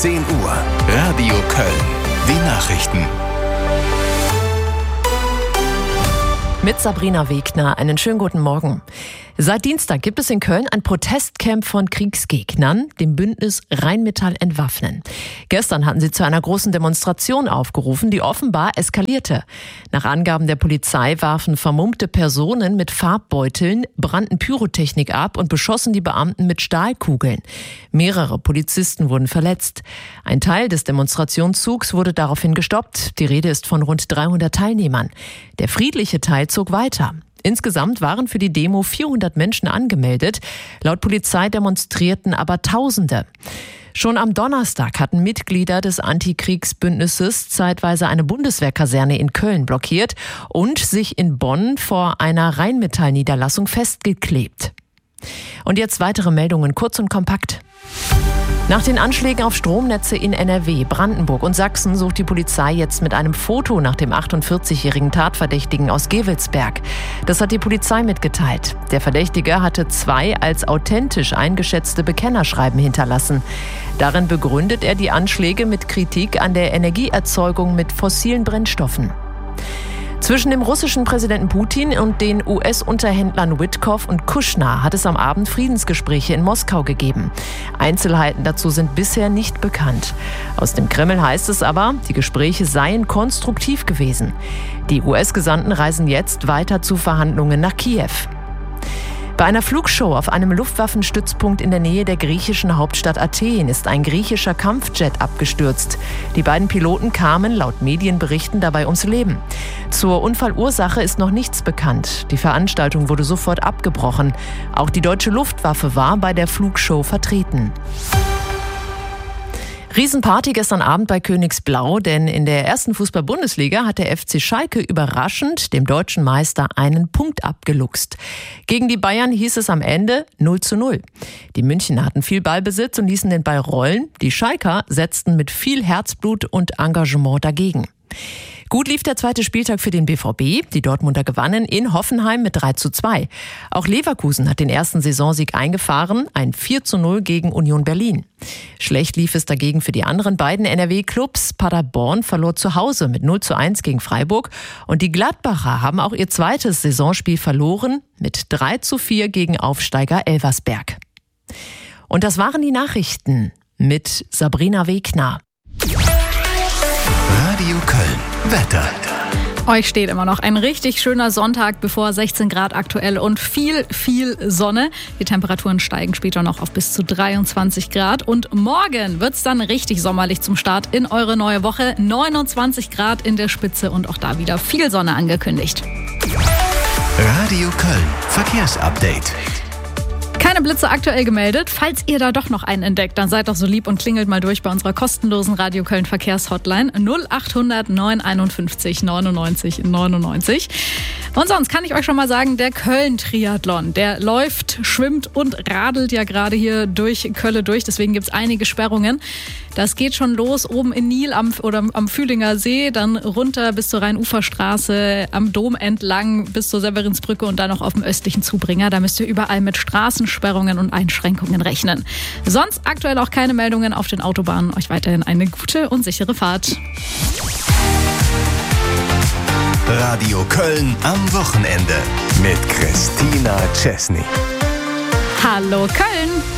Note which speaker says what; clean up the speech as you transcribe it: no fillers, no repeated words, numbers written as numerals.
Speaker 1: 10 Uhr. Radio Köln. Die Nachrichten.
Speaker 2: Mit Sabrina Wegner. Einen schönen guten Morgen. Seit Dienstag gibt es in Köln ein Protestcamp von Kriegsgegnern, dem Bündnis Rheinmetall entwaffnen. Gestern hatten sie zu einer großen Demonstration aufgerufen, die offenbar eskalierte. Nach Angaben der Polizei warfen vermummte Personen mit Farbbeuteln, brannten Pyrotechnik ab und beschossen die Beamten mit Stahlkugeln. Mehrere Polizisten wurden verletzt. Ein Teil des Demonstrationszugs wurde daraufhin gestoppt. Die Rede ist von rund 300 Teilnehmern. Der friedliche Teil zog weiter. Insgesamt waren für die Demo 400 Menschen angemeldet. Laut Polizei demonstrierten aber Tausende. Schon am Donnerstag hatten Mitglieder des Antikriegsbündnisses zeitweise eine Bundeswehrkaserne in Köln blockiert und sich in Bonn vor einer Rheinmetall-Niederlassung festgeklebt. Und jetzt weitere Meldungen, kurz und kompakt. Nach den Anschlägen auf Stromnetze in NRW, Brandenburg und Sachsen sucht die Polizei jetzt mit einem Foto nach dem 48-jährigen Tatverdächtigen aus Gevelsberg. Das hat die Polizei mitgeteilt. Der Verdächtige hatte 2 als authentisch eingeschätzte Bekennerschreiben hinterlassen. Darin begründet er die Anschläge mit Kritik an der Energieerzeugung mit fossilen Brennstoffen. Zwischen dem russischen Präsidenten Putin und den US-Unterhändlern Witkoff und Kushner hat es am Abend Friedensgespräche in Moskau gegeben. Einzelheiten dazu sind bisher nicht bekannt. Aus dem Kreml heißt es aber, die Gespräche seien konstruktiv gewesen. Die US-Gesandten reisen jetzt weiter zu Verhandlungen nach Kiew. Bei einer Flugshow auf einem Luftwaffenstützpunkt in der Nähe der griechischen Hauptstadt Athen ist ein griechischer Kampfjet abgestürzt. Die beiden Piloten kamen laut Medienberichten dabei ums Leben. Zur Unfallursache ist noch nichts bekannt. Die Veranstaltung wurde sofort abgebrochen. Auch die deutsche Luftwaffe war bei der Flugshow vertreten. Riesenparty gestern Abend bei Königsblau, denn in der ersten Fußball-Bundesliga hat der FC Schalke überraschend dem deutschen Meister einen Punkt abgeluchst. Gegen die Bayern hieß es am Ende 0:0. Die Münchner hatten viel Ballbesitz und ließen den Ball rollen. Die Schalker setzten mit viel Herzblut und Engagement dagegen. Gut lief der zweite Spieltag für den BVB. Die Dortmunder gewannen in Hoffenheim mit 3:2. Auch Leverkusen hat den ersten Saisonsieg eingefahren, ein 4:0 gegen Union Berlin. Schlecht lief es dagegen für die anderen beiden NRW-Clubs. Paderborn verlor zu Hause mit 0:1 gegen Freiburg. Und die Gladbacher haben auch ihr zweites Saisonspiel verloren mit 3:4 gegen Aufsteiger Elversberg. Und das waren die Nachrichten mit Sabrina Wegner.
Speaker 1: Radio Köln. Wetter.
Speaker 3: Euch steht immer noch ein richtig schöner Sonntag bevor, 16 Grad aktuell und viel Sonne. Die Temperaturen steigen später noch auf bis zu 23 Grad. Und morgen wird's dann richtig sommerlich zum Start in eure neue Woche. 29 Grad in der Spitze und auch da wieder viel Sonne angekündigt.
Speaker 1: Radio Köln. Verkehrsupdate.
Speaker 3: Keine Blitze aktuell gemeldet. Falls ihr da doch noch einen entdeckt, dann seid doch so lieb und klingelt mal durch bei unserer kostenlosen Radio Köln Verkehrshotline 0800 951 99 99. Und sonst kann ich euch schon mal sagen, der Köln-Triathlon, der läuft, schwimmt und radelt ja gerade hier durch Köln durch. Deswegen gibt es einige Sperrungen. Das geht schon los oben in Nil am Fühlinger See, dann runter bis zur Rheinuferstraße, am Dom entlang bis zur Severinsbrücke und dann noch auf dem östlichen Zubringer. Da müsst ihr überall mit Straßensperrungen und Einschränkungen rechnen. Sonst aktuell auch keine Meldungen auf den Autobahnen. Euch weiterhin eine gute und sichere Fahrt.
Speaker 1: Radio Köln am Wochenende mit Christina Chesney.
Speaker 3: Hallo Köln!